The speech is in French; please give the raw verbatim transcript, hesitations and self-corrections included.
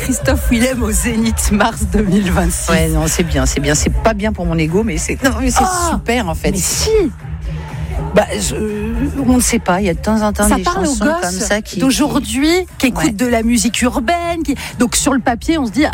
Christophe Willem au Zénith mars deux mille vingt-six. Ouais, non, c'est bien, c'est bien. C'est pas bien pour mon ego, mais c'est, non, mais c'est oh, super en fait. Mais si. Bah, je, on ne sait pas. Il y a de temps en temps ça des parle chansons aux gosses comme ça qui d'aujourd'hui, qui écoutent ouais. de la musique urbaine. Qui... Donc sur le papier, on se dit